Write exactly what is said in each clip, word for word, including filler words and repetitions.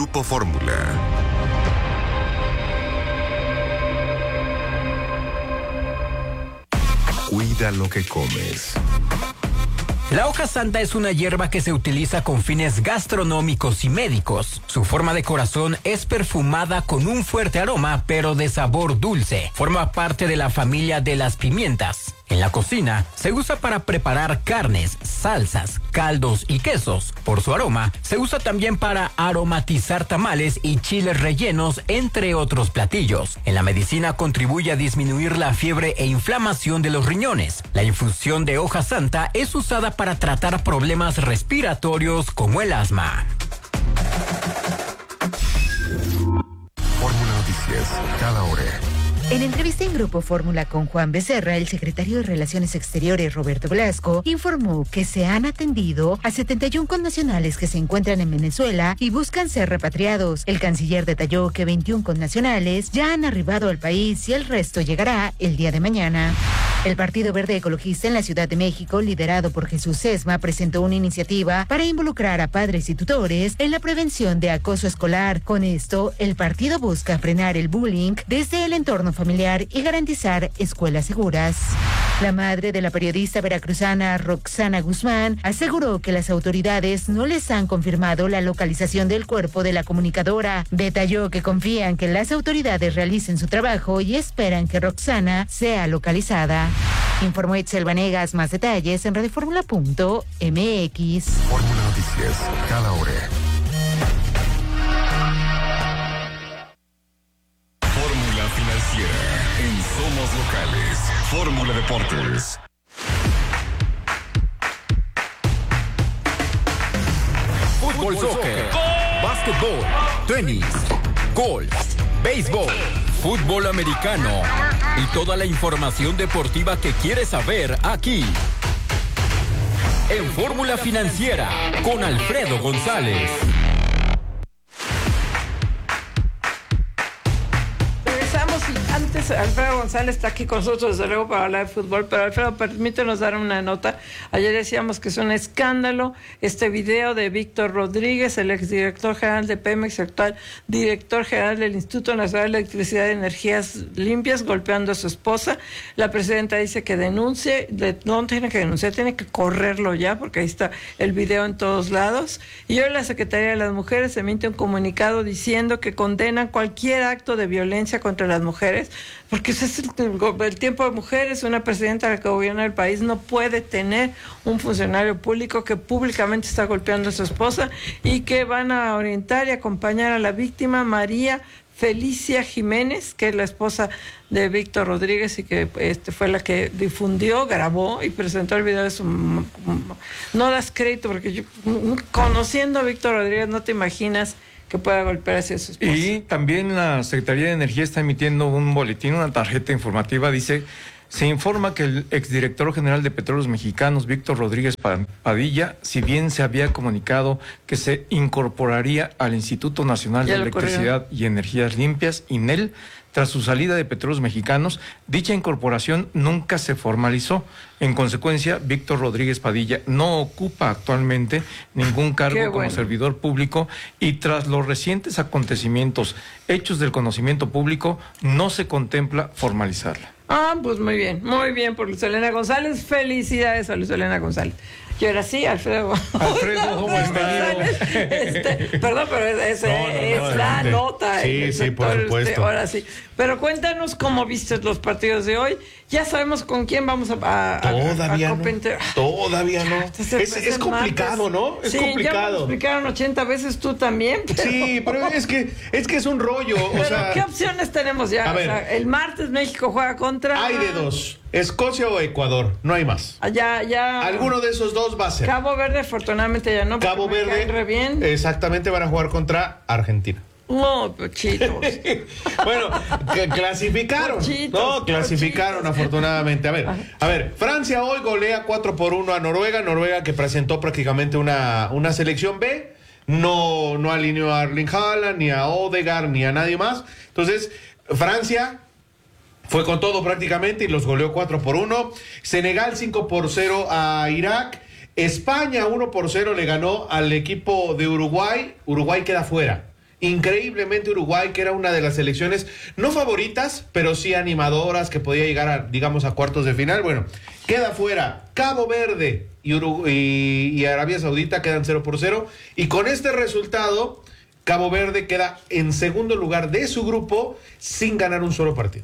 Grupo Fórmula. Cuida lo que comes. La hoja santa es una hierba que se utiliza con fines gastronómicos y médicos. Su forma de corazón es perfumada con un fuerte aroma, pero de sabor dulce. Forma parte de la familia de las pimientas. En la cocina, se usa para preparar carnes, salsas, caldos y quesos. Por su aroma, se usa también para aromatizar tamales y chiles rellenos, entre otros platillos. En la medicina contribuye a disminuir la fiebre e inflamación de los riñones. La infusión de hoja santa es usada para tratar problemas respiratorios como el asma. Fórmula Noticias, cada hora. En entrevista en Grupo Fórmula con Juan Becerra, el secretario de Relaciones Exteriores, Roberto Velasco, informó que se han atendido a setenta y uno connacionales que se encuentran en Venezuela y buscan ser repatriados. El canciller detalló que veintiún connacionales ya han arribado al país y el resto llegará el día de mañana. El Partido Verde Ecologista en la Ciudad de México, liderado por Jesús Sesma, presentó una iniciativa para involucrar a padres y tutores en la prevención de acoso escolar. Con esto, el partido busca frenar el bullying desde el entorno familiar y garantizar escuelas seguras. La madre de la periodista veracruzana Roxana Guzmán aseguró que las autoridades no les han confirmado la localización del cuerpo de la comunicadora. Detalló que confían que las autoridades realicen su trabajo y esperan que Roxana sea localizada. Informó Itzel Vanegas. Más detalles en radioformula punto m x. Fórmula Noticias, cada hora. Fórmula Financiera en Somos Locales. Fórmula Deportes. Fútbol, soccer, básquetbol, tenis, golf, béisbol, fútbol americano y toda la información deportiva que quieres saber aquí. En Fórmula Financiera con Alfredo González. Antes, Alfredo González está aquí con nosotros, desde luego, para hablar de fútbol, pero Alfredo, permítenos dar una nota. Ayer decíamos que es un escándalo este video de Víctor Rodríguez, el exdirector general de Pemex, actual director general del Instituto Nacional de Electricidad y Energías Limpias, golpeando a su esposa. La presidenta dice que denuncie, de, no tiene que denunciar, tiene que correrlo ya, porque ahí está el video en todos lados. Y hoy la Secretaría de las Mujeres emite un comunicado diciendo que condenan cualquier acto de violencia contra las mujeres, porque ese es el, el tiempo de mujeres. Una presidenta que gobierna el país no puede tener un funcionario público que públicamente está golpeando a su esposa, y que van a orientar y acompañar a la víctima, María Felicia Jiménez, que es la esposa de Víctor Rodríguez y que este fue la que difundió, grabó y presentó el video de su... No das crédito, porque yo, conociendo a Víctor Rodríguez, no te imaginas que pueda golpear hacia su esposa. Y también la Secretaría de Energía está emitiendo un boletín, una tarjeta informativa. Dice: se informa que el exdirector general de Petróleos Mexicanos, Víctor Rodríguez Padilla, si bien se había comunicado que se incorporaría al Instituto Nacional de Electricidad y Energías Limpias, INEL, tras su salida de Petróleos Mexicanos, dicha incorporación nunca se formalizó. En consecuencia, Víctor Rodríguez Padilla no ocupa actualmente ningún cargo bueno. como servidor público, y tras los recientes acontecimientos hechos del conocimiento público, no se contempla formalizarla. Ah, pues muy bien, muy bien por Luz Helena González. Felicidades a Luz Helena González. Y ahora sí, Alfredo. Alfredo, bienvenido. Este, perdón, pero es, es, no, no, es no, la no, nota. Sí, sí, por supuesto. Este, ahora sí. Pero cuéntanos cómo viste los partidos de hoy. Ya sabemos con quién vamos a... a todavía a, a no. Todavía no. Entonces, es es complicado, martes. ¿no? Es sí, complicado. Ya me lo explicaron ochenta veces, tú también. Pero... Sí, pero es que es que es un rollo. Pero o sea, ¿qué opciones tenemos ya? A ver, o sea, el martes México juega contra... Hay de dos. Escocia o Ecuador, no hay más. Ya, ya. Alguno de esos dos va a ser. Cabo Verde, afortunadamente ya no. Cabo Verde, re bien. Exactamente, van a jugar contra Argentina. No, pochitos. Bueno, que clasificaron. Pochitos, no, clasificaron pochitos. Afortunadamente. A ver, a ver, Francia hoy golea cuatro por uno a Noruega. Noruega que presentó prácticamente una, una selección B. No, no alineó a Erling Haaland, ni a Odegaard, ni a nadie más. Entonces, Francia fue con todo prácticamente y los goleó cuatro por uno. Senegal cinco por cero a Irak. España uno por cero le ganó al equipo de Uruguay. Uruguay queda fuera. increíblemente Uruguay, que era una de las selecciones no favoritas, pero sí animadoras, que podía llegar a, digamos, a cuartos de final. Bueno, queda fuera Cabo Verde y, Urugu- y, y Arabia Saudita quedan cero por cero, y con este resultado Cabo Verde queda en segundo lugar de su grupo sin ganar un solo partido.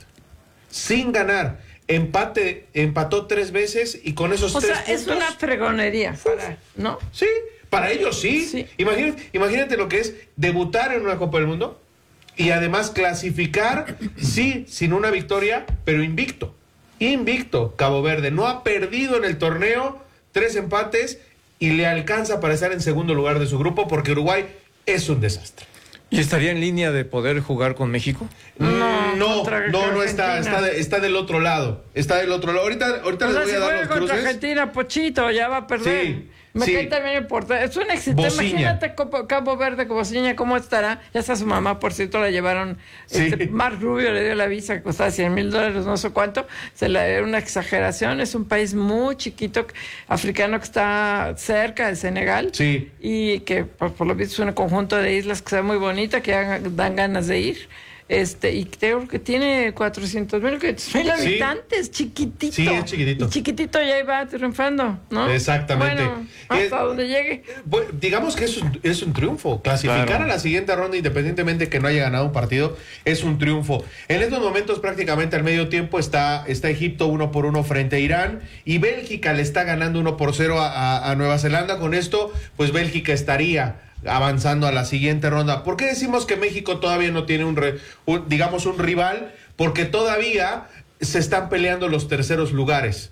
Sin ganar. Empate, empató tres veces y con esos o tres sea, puntos... es una fregonería, para, ¿no? Sí, para ellos sí. Sí. Imagínate, imagínate lo que es debutar en una Copa del Mundo y además clasificar, sí, sin una victoria, pero invicto. Invicto, Cabo Verde. No ha perdido en el torneo, tres empates, y le alcanza para estar en segundo lugar de su grupo, porque Uruguay es un desastre. ¿Y estaría en línea de poder jugar con México? No, No, contra no, no está, Argentina. está, de- está del otro lado. Está del otro lado. Ahorita, ahorita O sea, les voy si a dar juega los contra cruces. Argentina, Pochito, ya va a perder. Sí, Me sí. cae también el portero. Es un éxito. Bociña. Imagínate Copo- Cabo Verde con Bociña, ¿cómo estará? Ya está su mamá, por cierto, la llevaron. Sí. Este, Marc Rubio le dio la visa que costaba cien mil dólares, no sé cuánto. Se la era una exageración. Es un país muy chiquito, africano, que está cerca de Senegal. Sí. Y que por, por lo visto es un conjunto de islas que se ve muy bonita, que hagan- dan ganas de ir. Este, y creo que tiene cuatrocientos mil Sí. habitantes, chiquitito. Sí, es chiquitito. Y chiquitito ya iba triunfando, ¿no? Exactamente. Bueno, hasta Es- donde llegue. Bueno, digamos que es un, es un triunfo. Clasificar Claro. a la siguiente ronda, independientemente que no haya ganado un partido, es un triunfo. En estos momentos, prácticamente al medio tiempo, está, está Egipto uno por uno frente a Irán, y Bélgica le está ganando uno por cero a, a- a Nueva Zelanda. Con esto, pues Bélgica estaría avanzando a la siguiente ronda. ¿Por qué decimos que México todavía no tiene un, re- un digamos, un rival? Porque todavía se están peleando los terceros lugares.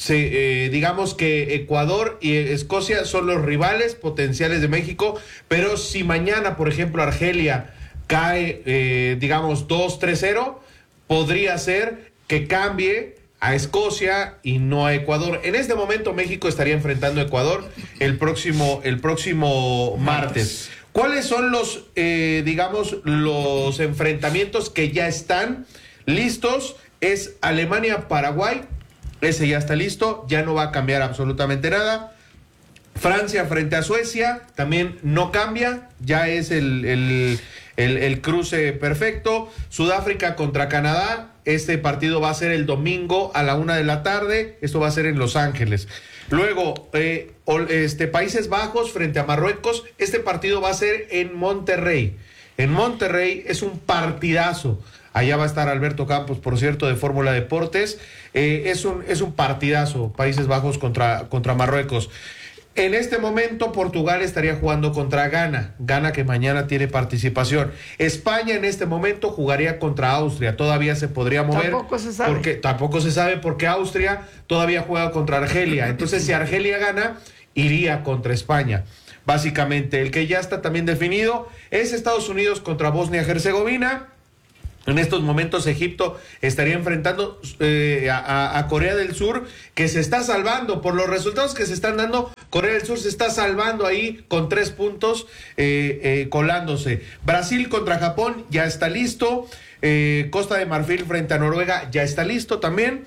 Se, eh, digamos que Ecuador y Escocia son los rivales potenciales de México, pero si mañana, por ejemplo, Argelia cae, eh, digamos, dos tres cero, podría ser que cambie a Escocia y no a Ecuador. En este momento México estaría enfrentando a Ecuador el próximo, el próximo martes. ¿Cuáles son los, eh, digamos, los enfrentamientos que ya están listos? Es Alemania-Paraguay. Ese ya está listo, ya no va a cambiar absolutamente nada. Francia frente a Suecia, también no cambia, ya es el, el, el, el cruce perfecto. Sudáfrica contra Canadá, este partido va a ser el domingo a la una de la tarde, esto va a ser en Los Ángeles. Luego, eh, este, Países Bajos frente a Marruecos, este partido va a ser en Monterrey. En Monterrey es un partidazo. Allá va a estar Alberto Campos, por cierto, de Fórmula Deportes. Eh, es un, es un partidazo, Países Bajos contra, contra Marruecos. En este momento Portugal estaría jugando contra Ghana, Ghana que mañana tiene participación. España en este momento jugaría contra Austria, todavía se podría mover. Tampoco se sabe. Porque, tampoco se sabe porque Austria todavía juega contra Argelia. Entonces si Argelia gana, iría contra España. Básicamente el que ya está también definido es Estados Unidos contra Bosnia-Herzegovina. En estos momentos Egipto estaría enfrentando eh, a, a Corea del Sur, que se está salvando por los resultados que se están dando. Corea del Sur se está salvando ahí con tres puntos, eh, eh, colándose. Brasil contra Japón ya está listo. Eh, Costa de Marfil frente a Noruega ya está listo también.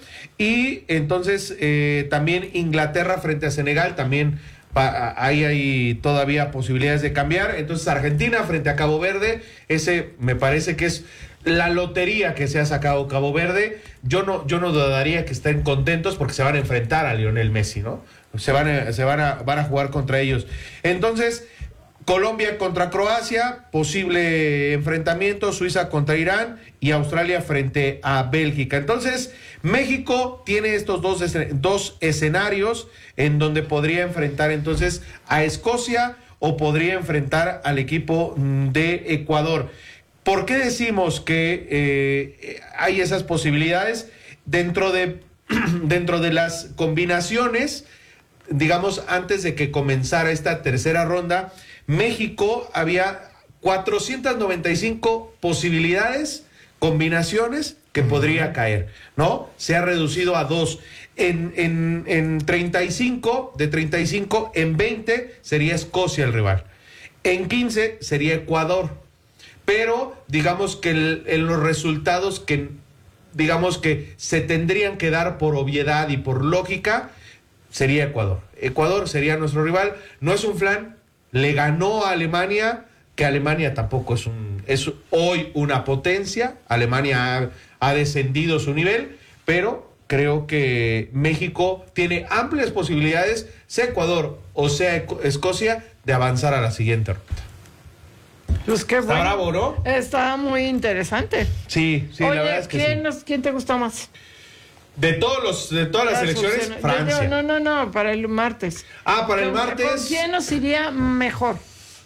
Y entonces eh, también Inglaterra frente a Senegal también. Pa, ahí hay todavía posibilidades de cambiar. Entonces Argentina frente a Cabo Verde, ese me parece que es la lotería que se ha sacado Cabo Verde. Yo no, yo no dudaría que estén contentos porque se van a enfrentar a Lionel Messi, ¿no? Se van a, se van a, van a jugar contra ellos. Entonces, Colombia contra Croacia, posible enfrentamiento, Suiza contra Irán y Australia frente a Bélgica. Entonces, México tiene estos dos, dos escenarios en donde podría enfrentar entonces a Escocia o podría enfrentar al equipo de Ecuador. ¿Por qué decimos que eh, hay esas posibilidades? Dentro de, dentro de las combinaciones, digamos, antes de que comenzara esta tercera ronda, México había cuatrocientas noventa y cinco posibilidades, combinaciones que podría caer, ¿no? Se ha reducido a dos. En, en, en treinta y cinco, de treinta y cinco, en veinte sería Escocia el rival. En quince sería Ecuador. Pero digamos que el, en los resultados que digamos que se tendrían que dar por obviedad y por lógica, sería Ecuador. Ecuador sería nuestro rival. No es un flan, le ganó a Alemania que Alemania tampoco es un es hoy una potencia. Alemania ha, ha descendido su nivel, pero creo que México tiene amplias posibilidades, sea Ecuador o sea Escocia, de avanzar a la siguiente ronda. Pues qué Está bueno. bravo, ¿no? Está muy interesante. Sí, sí, Oye, la verdad es que ¿quién, sí. nos- ¿quién te gusta más? De todos los, de todas las selecciones, opciones. Francia. Yo- yo- no, no, no, para el martes. Ah, para el ¿Con- martes. ¿Con quién nos iría mejor?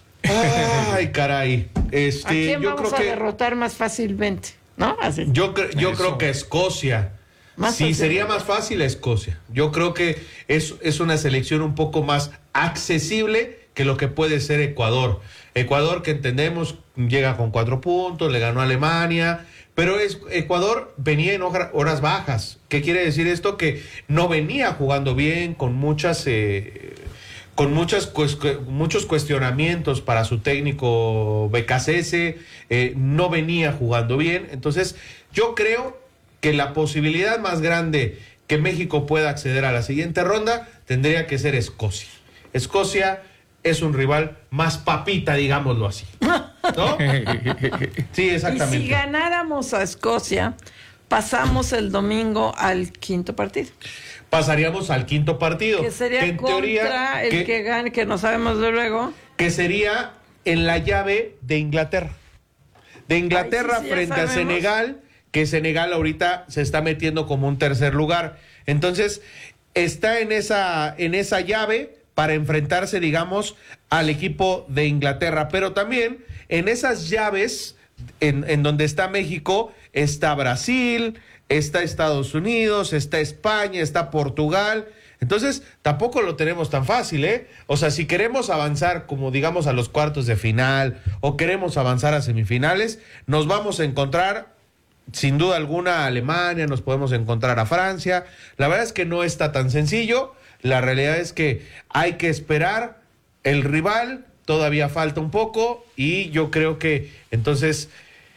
Ay, caray. Este, ¿A quién yo vamos creo a que derrotar más fácilmente? ¿No? Así. yo, cre- yo Eso. creo que Escocia. Más sí, fácil. sería más fácil Escocia. Yo creo que es, es una selección un poco más accesible que lo que puede ser Ecuador. Ecuador, que entendemos, llega con cuatro puntos, le ganó a Alemania, pero es, Ecuador venía en hora- horas bajas. ¿Qué quiere decir esto? Que no venía jugando bien, con muchas... Eh, con muchas cues- muchos cuestionamientos para su técnico B K C S, eh, no venía jugando bien. Entonces, yo creo que la posibilidad más grande que México pueda acceder a la siguiente ronda tendría que ser Escocia. Escocia es un rival más papita, digámoslo así. ¿No? Sí, Y exactamente. si ganáramos a Escocia, pasamos el domingo al quinto partido. Pasaríamos al quinto partido. Que sería en contra teoría, el que- que gane, que no sabemos de luego. que sería en la llave de Inglaterra. De Inglaterra Ay, sí, sí, ya frente a sabemos. Senegal, que Senegal ahorita se está metiendo como un tercer lugar. Entonces, está en esa, en esa llave para enfrentarse, digamos, al equipo de Inglaterra. Pero también en esas llaves, en, en donde está México, está Brasil, está Estados Unidos, está España, está Portugal. Entonces, tampoco lo tenemos tan fácil, ¿eh? O sea, si queremos avanzar, como digamos, a los cuartos de final o queremos avanzar a semifinales, nos vamos a encontrar, sin duda alguna, a Alemania, nos podemos encontrar a Francia. La verdad es que no está tan sencillo. La realidad es que hay que esperar el rival, todavía falta un poco y yo creo que, entonces,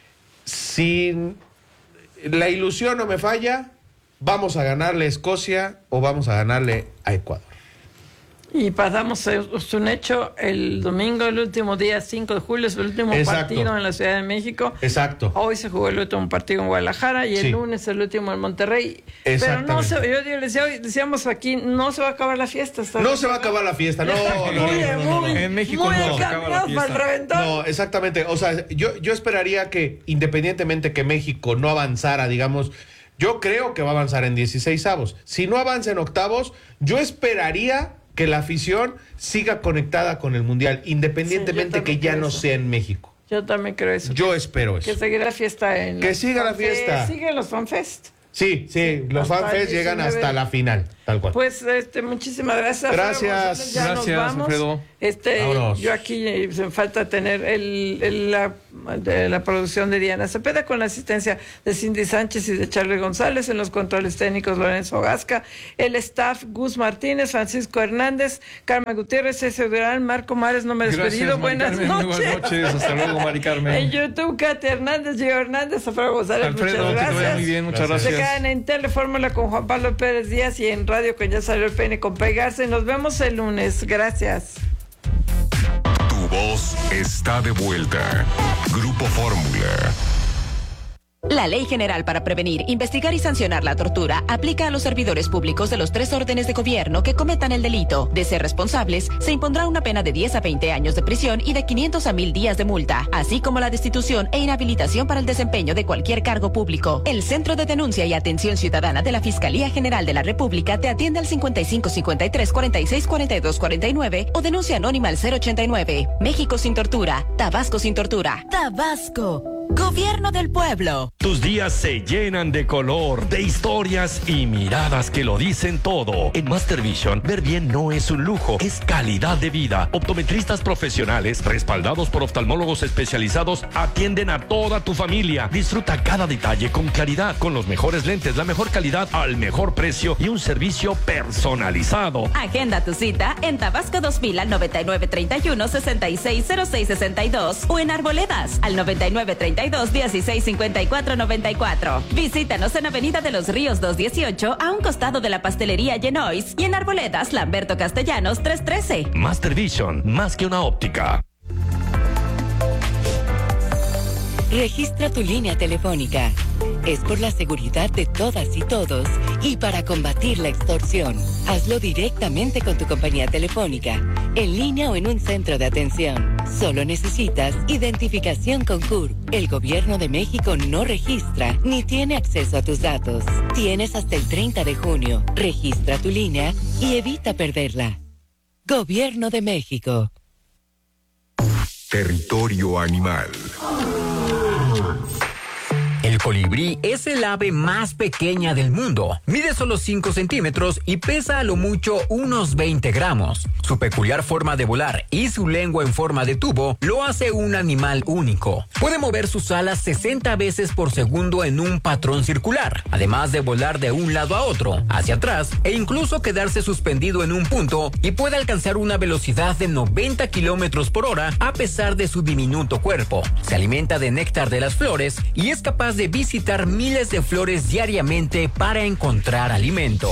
si la ilusión no me falla, vamos a ganarle a Escocia o vamos a ganarle a Ecuador. Y pasamos, es un hecho, el domingo, el último día, cinco de julio, es el último Exacto. partido en la Ciudad de México. Exacto. Hoy se jugó el último partido en Guadalajara y el Sí. lunes el último en Monterrey. Pero Exactamente. no se, yo, yo decía, hoy decíamos aquí, no se va a acabar la fiesta. ¿está No bien? se va a acabar la fiesta, no, no, no, Muy, no, no, no. muy, En México muy no se acaba la encaminados para el fiesta. reventón. No, exactamente. O sea, yo, yo esperaría que, independientemente que México no avanzara, digamos, yo creo que va a avanzar en dieciseisavos. Si no avanza en octavos, yo esperaría que la afición siga conectada con el Mundial, independientemente Sí, yo que también ya creo no eso. sea en México. Yo también creo eso. Yo espero Que eso. seguirá la fiesta en... Que los siga la FanFest. fiesta. Sigue los FanFest. Sí, sí, los hasta fanfest el llegan diecinueve. hasta la final, tal cual. Pues este, muchísimas gracias. Gracias. Alfredo González. Ya Gracias, nos vamos. Alfredo. Este, Vámonos. yo aquí eh, se me falta tener el, el- la, de la producción de Diana Cepeda con la asistencia de Cindy Sánchez y de Charlie González, en los controles técnicos Lorenzo Gasca, el staff Gus Martínez, Francisco Hernández, Carmen Gutiérrez, César Durán, Marco Mares, no me he despedido. Gracias, Mari Buenas Carmen. noches. Buenas noches. Hasta luego, Mari Carmen. En YouTube, Katy Hernández, Gio Hernández, Alfredo González, Alfredo, muchas que te gracias. vaya muy bien. Muchas Gracias. Se gracias. quedan en Telefórmula con Juan Pablo Pérez Díaz y en Radio con Ya Salió el Peine con Pegarse. Nos vemos el lunes. Gracias. Tu voz está de vuelta. Grupo Fórmula. La Ley General para Prevenir, Investigar y Sancionar la Tortura aplica a los servidores públicos de los tres órdenes de gobierno que cometan el delito. De ser responsables, se impondrá una pena de diez a veinte años de prisión y de quinientos a mil días de multa, así como la destitución e inhabilitación para el desempeño de cualquier cargo público. El Centro de Denuncia y Atención Ciudadana de la Fiscalía General de la República te atiende al cincuenta y cinco cincuenta y tres cuarenta y seis cuarenta y dos cuarenta y nueve o denuncia anónima al cero ochenta y nueve. México sin tortura. Tabasco sin tortura. Tabasco. Gobierno del pueblo. Tus días se llenan de color, de historias y miradas que lo dicen todo. En Master Vision, ver bien no es un lujo, es calidad de vida. Optometristas profesionales, respaldados por oftalmólogos especializados, atienden a toda tu familia. Disfruta cada detalle con claridad, con los mejores lentes, la mejor calidad, al mejor precio y un servicio personalizado. Agenda tu cita en Tabasco dos mil al noventa y nueve treinta y uno sesenta y seis cero seis sesenta y dos o en Arboledas al noventa y nueve treinta y dos dieciséis cincuenta y cuatro noventa y cuatro. Visítanos en Avenida de los Ríos doscientos dieciocho a un costado de la pastelería Genois y en Arboledas Lamberto Castellanos trescientos trece. Master Vision, más que una óptica. Registra tu línea telefónica. Es por la seguridad de todas y todos y para combatir la extorsión. Hazlo directamente con tu compañía telefónica, en línea o en un centro de atención. Solo necesitas identificación con C U R. El Gobierno de México no registra ni tiene acceso a tus datos. Tienes hasta el treinta de junio. Registra tu línea y evita perderla. Gobierno de México. Territorio animal. El colibrí es el ave más pequeña del mundo. Mide solo cinco centímetros y pesa a lo mucho unos veinte gramos. Su peculiar forma de volar y su lengua en forma de tubo lo hace un animal único. Puede mover sus alas sesenta veces por segundo en un patrón circular, además de volar de un lado a otro, hacia atrás e incluso quedarse suspendido en un punto, y puede alcanzar una velocidad de noventa kilómetros por hora a pesar de su diminuto cuerpo. Se alimenta de néctar de las flores y es capaz de visitar miles de flores diariamente para encontrar alimento.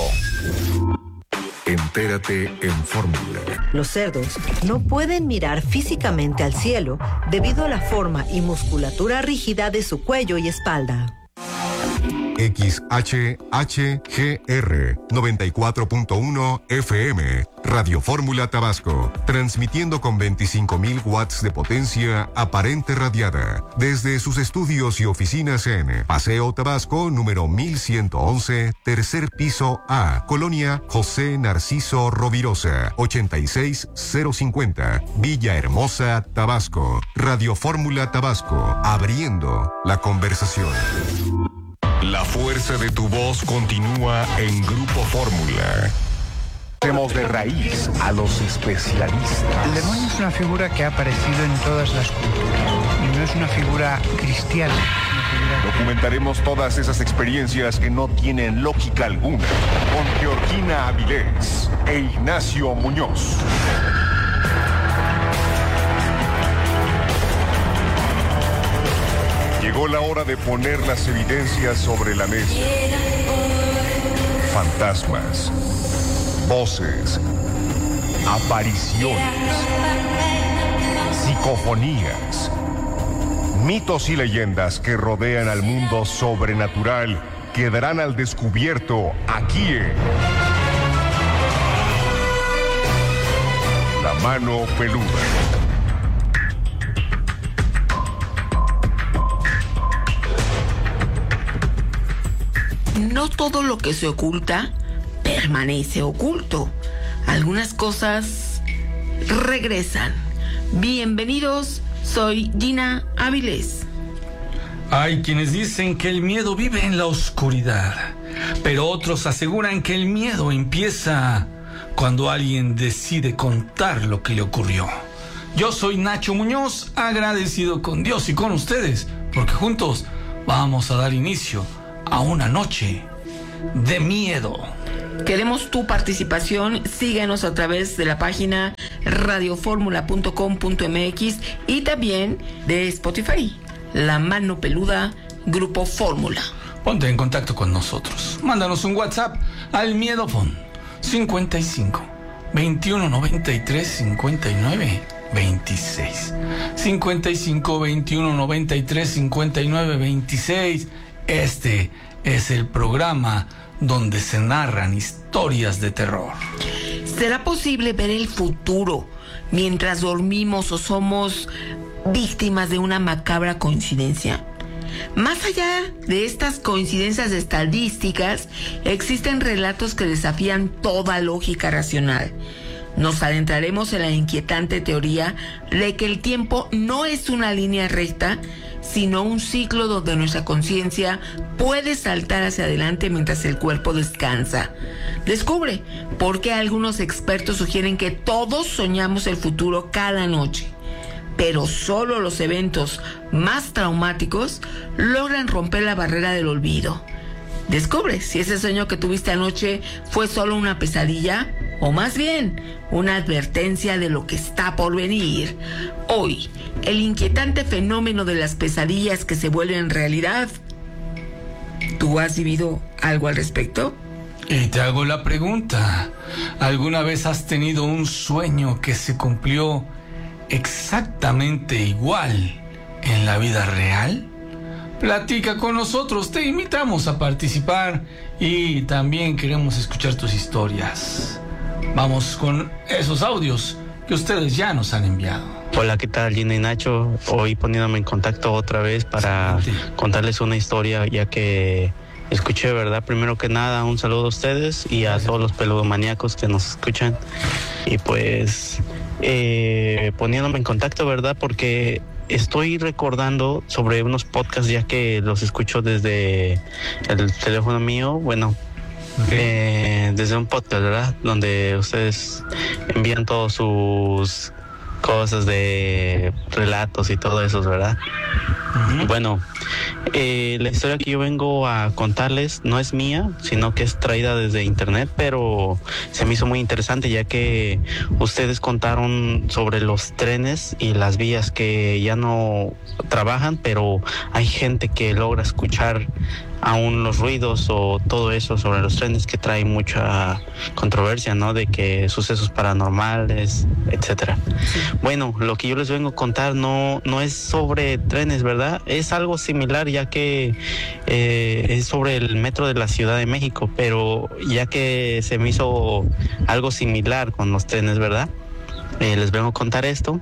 Entérate en Fórmula. Los cerdos no pueden mirar físicamente al cielo debido a la forma y musculatura rígida de su cuello y espalda. X H H G R noventa y cuatro punto uno F M, Radio Fórmula Tabasco, transmitiendo con veinticinco mil watts de potencia aparente radiada desde sus estudios y oficinas en Paseo Tabasco número mil ciento once, tercer piso A, Colonia José Narciso Rovirosa, ochenta y seis cero cincuenta, Villahermosa, Tabasco. Radio Fórmula Tabasco, abriendo la conversación. La fuerza de tu voz continúa en Grupo Fórmula. Hacemos de raíz a los especialistas. El demonio es una figura que ha aparecido en todas las culturas y no es una figura cristiana. Figura... Documentaremos todas esas experiencias que no tienen lógica alguna con Georgina Avilés e Ignacio Muñoz. Llegó la hora de poner las evidencias sobre la mesa. Fantasmas, voces, apariciones, psicofonías, mitos y leyendas que rodean al mundo sobrenatural quedarán al descubierto aquí en La Mano Peluda. No todo lo que se oculta permanece oculto. Algunas cosas regresan. Bienvenidos, soy Gina Avilés. Hay quienes dicen que el miedo vive en la oscuridad, pero otros aseguran que el miedo empieza cuando alguien decide contar lo que le ocurrió. Yo soy Nacho Muñoz, agradecido con Dios y con ustedes, porque juntos vamos a dar inicio a una noche de miedo. Queremos tu participación. Síguenos a través de la página radio fórmula punto com punto m x y también de Spotify. La Mano Peluda, Grupo Fórmula. Ponte en contacto con nosotros. Mándanos un WhatsApp al Miedofon cincuenta y cinco, veintiuno noventa y tres, cincuenta y nueve, veintiséis. cincuenta y cinco, veintiuno noventa y tres, cincuenta y nueve, veintiséis. Este es el programa donde se narran historias de terror. ¿Será posible ver el futuro mientras dormimos o somos víctimas de una macabra coincidencia? Más allá de estas coincidencias estadísticas, existen relatos que desafían toda lógica racional. Nos adentraremos en la inquietante teoría de que el tiempo no es una línea recta, sino un ciclo donde nuestra conciencia puede saltar hacia adelante mientras el cuerpo descansa. Descubre por qué algunos expertos sugieren que todos soñamos el futuro cada noche, pero solo los eventos más traumáticos logran romper la barrera del olvido. Descubre si ese sueño que tuviste anoche fue solo una pesadilla o más bien una advertencia de lo que está por venir. Hoy, el inquietante fenómeno de las pesadillas que se vuelven realidad. ¿Tú has vivido algo al respecto? Y te hago la pregunta, ¿alguna vez has tenido un sueño que se cumplió exactamente igual en la vida real? Platica con nosotros, te invitamos a participar y también queremos escuchar tus historias. Vamos con esos audios que ustedes ya nos han enviado. Hola, ¿qué tal, Gina y Nacho? Hoy poniéndome en contacto otra vez para sí. contarles una historia, ya que escuché, ¿verdad? Primero que nada, un saludo a ustedes y a todos los peludomaníacos que nos escuchan. Y pues, eh, poniéndome en contacto, ¿verdad? Porque estoy recordando sobre unos podcasts, ya que los escucho desde el teléfono mío, bueno, okay. eh, desde un podcast, ¿verdad? Donde ustedes envían todos sus cosas de relatos y todo eso, ¿verdad? Uh-huh. Bueno, eh, la historia que yo vengo a contarles no es mía, sino que es traída desde internet, pero se me hizo muy interesante, ya que ustedes contaron sobre los trenes y las vías que ya no trabajan, pero hay gente que logra escuchar aún los ruidos o todo eso sobre los trenes, que trae mucha controversia, ¿no? De que sucesos paranormales, etcétera. Sí. Bueno, lo que yo les vengo a contar no, no es sobre trenes, ¿verdad? Es algo similar, ya que eh, es sobre el metro de la Ciudad de México, pero ya que se me hizo algo similar con los trenes, ¿verdad? Eh, les vengo a contar esto.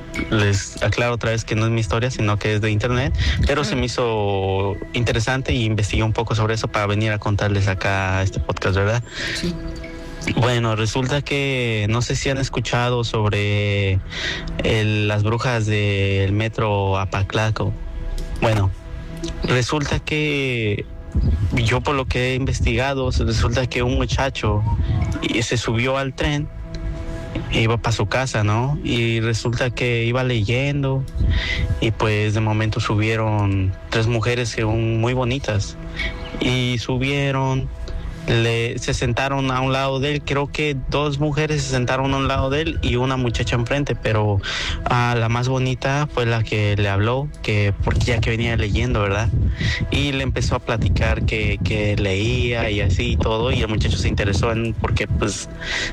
Les aclaro otra vez que no es mi historia, sino que es de internet, pero se me hizo interesante y investigué un poco sobre eso para venir a contarles acá este podcast, ¿verdad? Sí. Bueno, resulta que no sé si han escuchado sobre el, las brujas del metro Apaclaco. Bueno, resulta que yo, por lo que he investigado, resulta que un muchacho se subió al tren, iba para su casa, ¿no? Y resulta que iba leyendo y pues de momento subieron tres mujeres que eran muy bonitas y subieron, le, se sentaron a un lado de él. Creo que dos mujeres se sentaron a un lado de él y una muchacha enfrente, pero uh, la más bonita fue la que le habló, que porque ya que venía leyendo, ¿verdad? Y le empezó a platicar que, que leía y así y todo, y el muchacho se interesó en, porque pues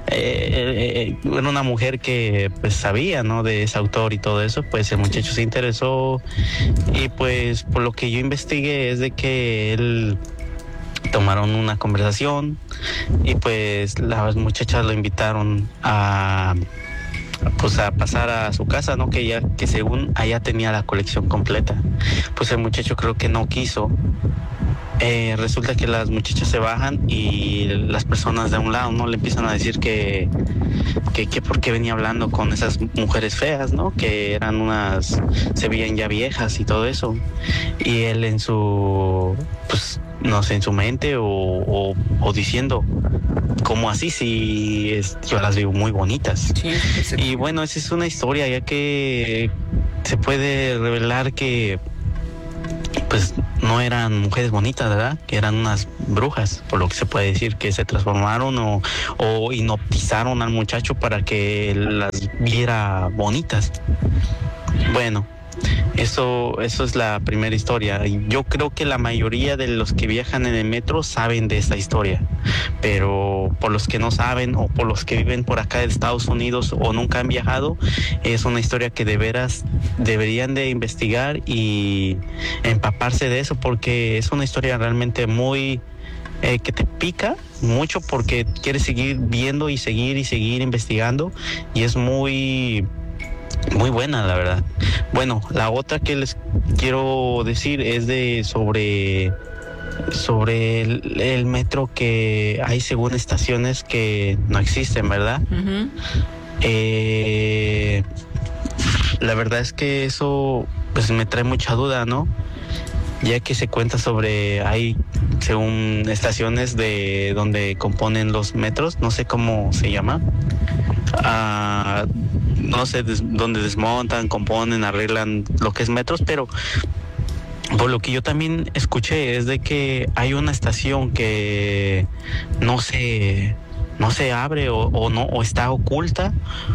eh, eh, era una mujer que pues sabía, ¿no? De ese autor y todo eso, pues el muchacho se interesó y pues por lo que yo investigué es de que él tomaron una conversación y pues las muchachas lo invitaron a pues a pasar a su casa, ¿no? Que ya que según allá tenía la colección completa. Pues el muchacho creo que no quiso. Eh, resulta que las muchachas se bajan y las personas de un lado, ¿no? Le empiezan a decir que que, que por qué venía hablando con esas mujeres feas, ¿no? Que eran unas, se veían ya viejas y todo eso. Y él en su, pues no sé, en su mente o, o, o diciendo, ¿cómo así? Si es, yo las veo muy bonitas. Sí, y bueno, esa es una historia, ya que se puede revelar que pues no eran mujeres bonitas, ¿verdad? Que eran unas brujas, por lo que se puede decir, que se transformaron o, o hipnotizaron al muchacho para que las viera bonitas. Bueno, Eso, eso es la primera historia. Yo creo que la mayoría de los que viajan en el metro saben de esta historia, pero por los que no saben o por los que viven por acá de Estados Unidos o nunca han viajado, es una historia que de veras deberían de investigar y empaparse de eso, porque es una historia realmente muy eh, que te pica mucho, porque quieres seguir viendo y seguir y seguir investigando, y es muy muy buena, la verdad. Bueno, la otra que les quiero decir es de sobre sobre el, el metro, que hay según estaciones que no existen, ¿verdad? Uh-huh. Eh, la verdad es que eso pues me trae mucha duda, ¿no? Ya que se cuenta sobre, hay según estaciones de donde componen los metros, no sé cómo se llama, uh, no sé, des, donde desmontan, componen, arreglan lo que es metros, pero por lo que yo también escuché es de que hay una estación que no se no se abre o, o no o está oculta,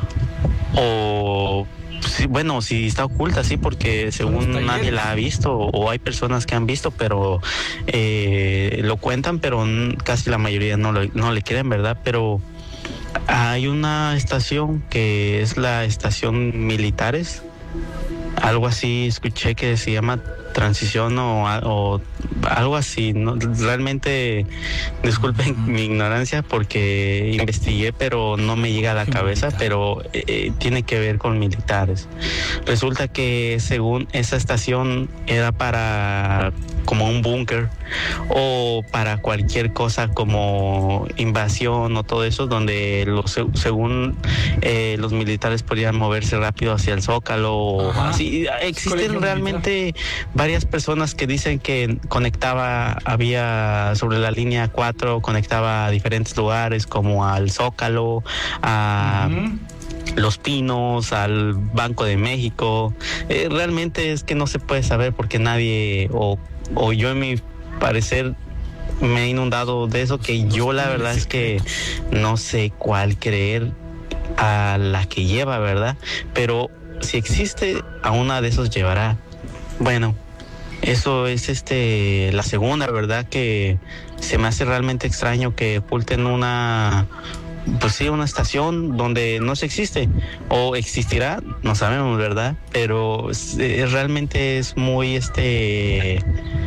o sí, bueno, si está oculta, sí, porque según nadie la ha visto, o hay personas que han visto, pero eh, lo cuentan, pero casi la mayoría no, lo, no le creen, ¿verdad? Pero hay una estación que es la estación Militares, algo así escuché que se llama transición o, o algo así. No, realmente, disculpen uh-huh. mi ignorancia porque investigué, pero no me llega a la cabeza, militar. pero eh, tiene que ver con militares. Resulta que según esa estación era para como un búnker o para cualquier cosa como invasión o todo eso, donde los, según eh, los militares podían moverse rápido hacia el Zócalo o así. Existen realmente varias personas que dicen que conectaba, había sobre la línea cuatro, conectaba a diferentes lugares como al Zócalo, a uh-huh. Los Pinos, al Banco de México. Eh, realmente es que no se puede saber porque nadie, o, o yo en mi parecer me he inundado de eso, que yo la verdad es que no sé cuál creer a la que lleva, ¿verdad? Pero si existe, a una de esos llevará. Bueno, eso es este la segunda, ¿verdad? Que se me hace realmente extraño que oculten una, pues sí, una estación donde no se existe, o existirá, no sabemos, ¿verdad? Pero es, es, realmente es muy este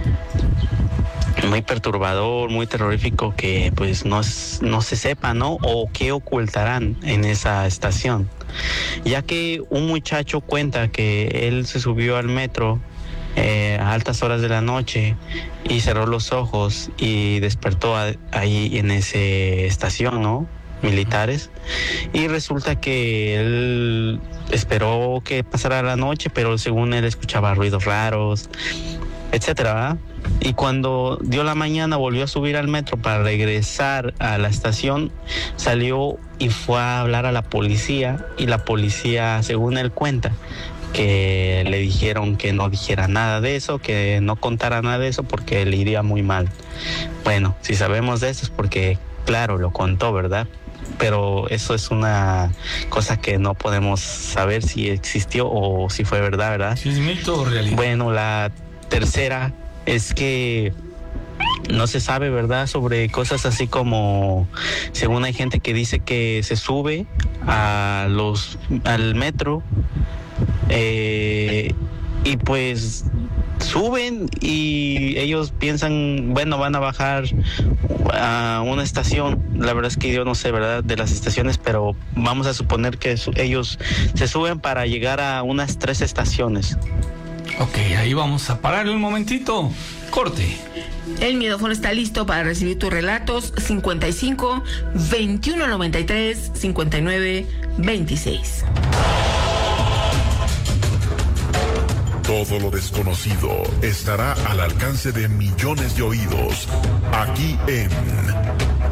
muy perturbador, muy terrorífico que pues no, es, no se sepa, ¿no? O qué ocultarán en esa estación. Ya que un muchacho cuenta que él se subió al metro eh, a altas horas de la noche y cerró los ojos y despertó a, ahí en esa estación, ¿no? Militares, y resulta que él esperó que pasara la noche, pero según él escuchaba ruidos raros, etcétera, ¿verdad? Y cuando dio la mañana volvió a subir al metro para regresar a la estación, salió y fue a hablar a la policía, y la policía, según él cuenta, que le dijeron que no dijera nada de eso, que no contara nada de eso porque le iría muy mal. Bueno, si sabemos de eso es porque, claro, lo contó, ¿verdad? Pero eso es una cosa que no podemos saber si existió o si fue verdad, ¿verdad? Si es mito o realidad. Bueno, la tercera es que no se sabe, ¿verdad?, sobre cosas así como, según hay gente que dice que se sube a los al metro eh, y pues suben y ellos piensan, bueno, van a bajar a una estación. La verdad es que yo no sé, ¿verdad?, de las estaciones, pero vamos a suponer que ellos se suben para llegar a unas tres estaciones. Ok, ahí vamos a parar un momentito. Corte. El Miedófono está listo para recibir tus relatos. cincuenta y cinco, veintiuno noventa y tres, cincuenta y nueve, veintiséis. Todo lo desconocido estará al alcance de millones de oídos, aquí en